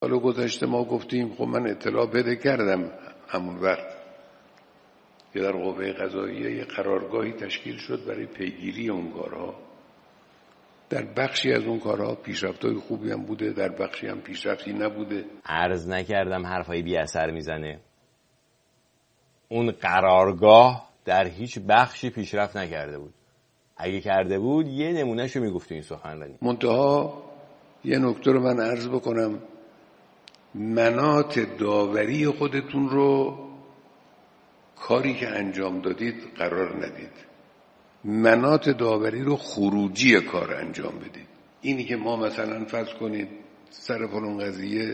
حالا گذشته ما گفتیم خب من اطلاع بده کردم همون وقت که در قوه قضاییه یه قرارگاهی تشکیل شد برای پیگیری اون کارها. در بخشی از اون کارها پیشرفت‌های خوبی هم بوده، در بخشی هم پیشرفتی نبوده. عرض نکردم حرفای بی اثر میزنه. اون قرارگاه در هیچ بخشی پیشرفت نکرده بود. اگه کرده بود یه نمونهشو میگفت این سخنرانی. منتها یه نکته رو من عرض بکنم، مناط داوری خودتون رو کاری که انجام دادید قرار ندید، مناط داوری رو خروجی کار انجام بدید. اینی که ما مثلا فرض کنید سر فلان قضیه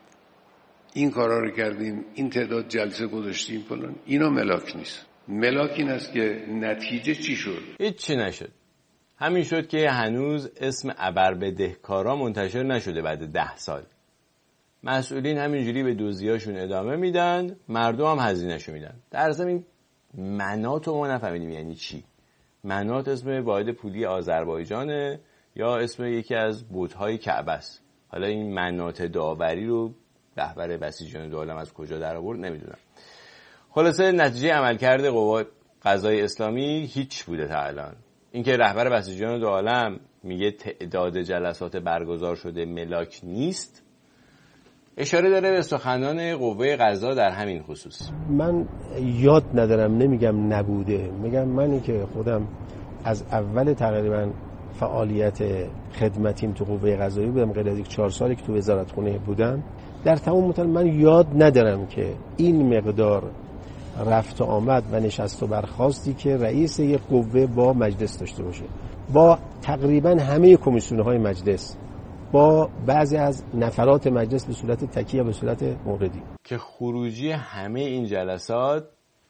این کارا رو کردیم، این تعداد جلسه گذاشتیم فلان، اینا ملاک نیست. ملاک این است که نتیجه چی شد؟ هیچی نشد. همین شد که هنوز اسم ابربدهکارا منتشر نشده بعد 10 سال. مسئولین همینجوری به دزدیاشون ادامه میدن، مردم هم هزینه‌شو میدن. در ضمن مناط رو ما نفهمیدیم یعنی چی. مناط اسم واحد پولی آذربایجانه یا اسم یکی از بت‌های کعبه است. حالا این مناط داوری رو رهبر بسیجیان دو از کجا در آورد نمیدونم. خلاصه نتیجه عملکرد قوای قضایی اسلامی هیچ بوده تا الان. اینکه رهبر بسیجیان دو عالم میگه تعداد جلسات برگزار شده ملاک نیست، اشاره داره به سخنان قوه قضا در همین خصوص. من یاد ندارم، نمیگم نبوده، میگم منی که خودم از اول تقریبا فعالیت خدمتیم تو قوه قضایی بودم، غیر از یک 4 سالی که تو وزارتخونه بودم، در تمام مدت من یاد ندارم که این مقدار رفت و آمد و نشست و برخاستی که رئیس یک قوه با مجلس داشته باشه، با تقریبا همه کمیسیون‌های مجلس، با بعضی از نفرات مجلس به صورت تکی و به صورت موردی، که خروجی همه این جلسات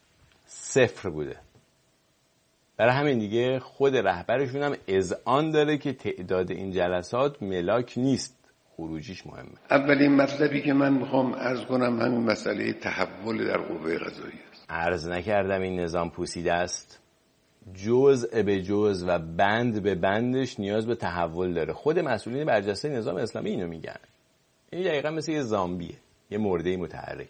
0 بوده. برای همین دیگه خود رهبرشون هم اذعان داره که تعداد این جلسات ملاک نیست، خروجیش مهمه. اولین مطلبی که من میخوام عرض کنم همین مسئله تحول در قوه قضاییه است. عرض نکردم این نظام پوسیده است، جزء به جزء و بند به بندش نیاز به تحول داره. خود مسئولین برجسته نظام اسلامی اینو میگن. این دقیقا مثل یه زامبیه، یه مرده متحرک.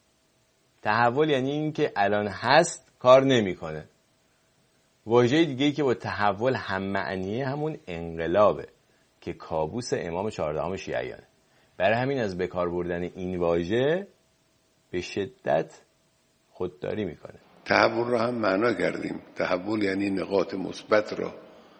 تحول یعنی این که الان هست کار نمیکنه. واژه دیگه‌ای که با تحول هم معنیه همون انقلابه که کابوس امام 14 شیعیانه. برای همین از بکار بردن این واژه به شدت خودداری میکنه. تحول را هم معنا کردیم. تحول یعنی نقاط مثبت را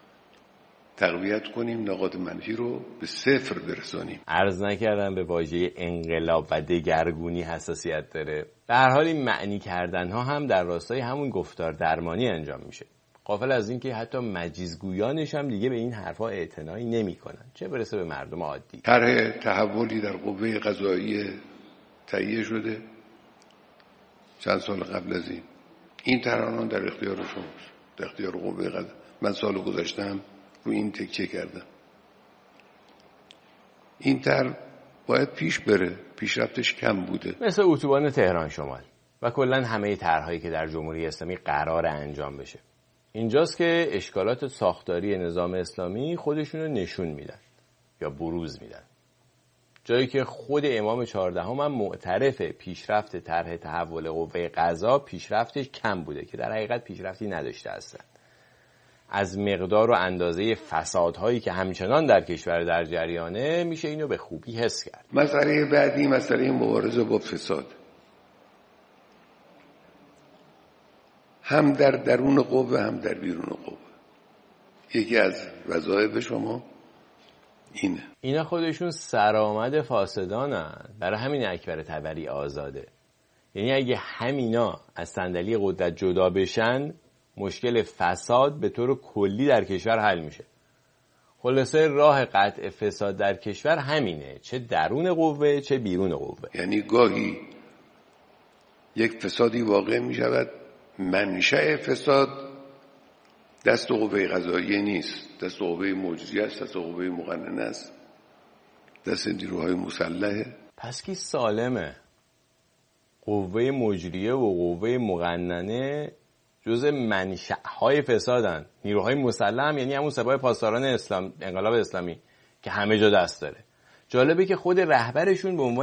تقویت کنیم، نقاط منفی رو به 0 برسانیم. عرض نکردم به واژه انقلاب و دگرگونی حساسیت داره. به هر حال این معنی کردن ها هم در راستای همون گفتار درمانی انجام میشه. غافل از این که حتی مجیزگویانش هم دیگه به این حرفا اعتنایی نمیکنن، چه برسه به مردم عادی. طرح تحولی در قوه قضاییه تهیه شده چند سال قبل از این طرح در اختیار شماست، در اختیار قوه قضاییه. من سال گذشتم رو این تکیه کردم. این طرح باید پیش بره، پیشرفتش کم بوده، مثل اتوبان تهران شمال و کلا همه طرح‌هایی که در جمهوری اسلامی قرار انجام بشه. اینجاست که اشکالات ساختاری نظام اسلامی خودشونو نشون میدن یا بروز میدن. جایی که خود امام 14 هم معترف پیشرفت طرح تحول قوه قضا پیشرفتش کم بوده که در حقیقت پیشرفتی نداشته هستن. از مقدار و اندازه فسادهایی که همچنان در کشور در جریانه میشه اینو به خوبی حس کرد. مسئله بعدی مسئله مبارزه با فساد، هم در درون قوه هم در بیرون قوه. یکی از وظایف شما اینه. اینا خودشون سرآمد فاسدانن، برای همین اکبر طبری آزاده. یعنی اگه همینا از صندلی قدرت جدا بشن مشکل فساد به طور کلی در کشور حل میشه. خلاصه راه قطع فساد در کشور همینه، چه درون قوه چه بیرون قوه. یعنی گاهی یک فسادی واقع میشود، منشأ فساد دست قوه قضاییه نیست، دست قوه مجریه است، دست قوه مقننه است، دست نیروهای مسلحه. پس کی سالمه؟ قوه مجریه و قوه مقننه جزء منشأهای فسادن. نیروهای مسلح هم یعنی همون سپاه پاسداران اسلام، انقلاب اسلامی که همه جا دست داره. جالبه که خود رهبرشون به عنوان